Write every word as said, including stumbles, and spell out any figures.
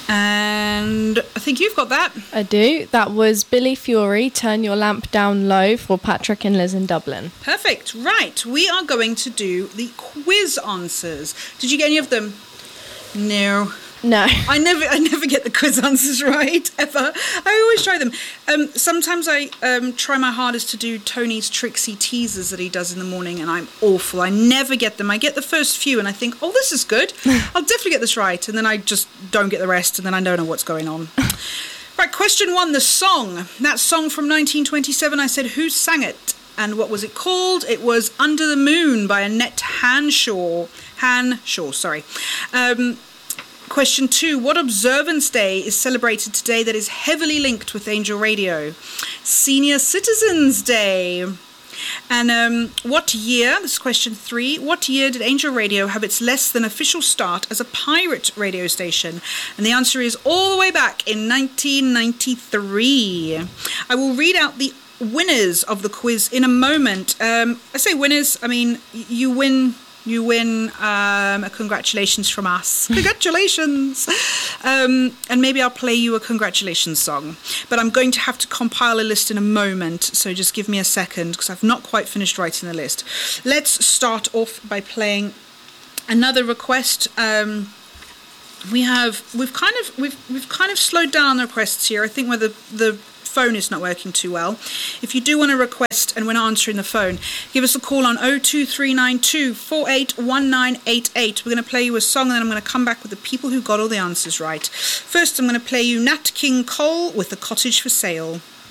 And I think you've got that. I do. That was Billy Fury, Turn Your Lamp Down Low, for Patrick and Liz in Dublin. Perfect. Right. We are going to do the quiz answers. Did you get any of them? No. No. I never I never get the quiz answers right, ever. I always try them. Um, sometimes I um, try my hardest to do Tony's tricksy teasers that he does in the morning, and I'm awful. I never get them. I get the first few, and I think, oh, this is good. I'll definitely get this right. And then I just don't get the rest, and then I don't know what's going on. Right, question one, the song. That song from nineteen twenty-seven, I said, who sang it? And what was it called? It was Under the Moon by Annette Hanshaw. Hanshaw, sorry. Um... Question two, what observance day is celebrated today that is heavily linked with Angel Radio? Senior Citizens Day. And um, what year, this is question three, what year did Angel Radio have its less than official start as a pirate radio station? And the answer is all the way back in nineteen ninety-three. I will read out the winners of the quiz in a moment. Um, I say winners, I mean, you win... You win um, a congratulations from us. Congratulations! Um, and maybe I'll play you a congratulations song. But I'm going to have to compile a list in a moment, so just give me a second, because I've not quite finished writing the list. Let's start off by playing another request. Um, we have we've kind of we've we've kind of slowed down the requests here. I think where the the phone is not working too well. If you do want to request and we're not answering the phone, give us a call on oh two three nine two, four eight one nine eight eight. We're going to play you a song, and then I'm going to come back with the people who got all the answers right. First, I'm going to play you Nat King Cole with The Cottage for Sale.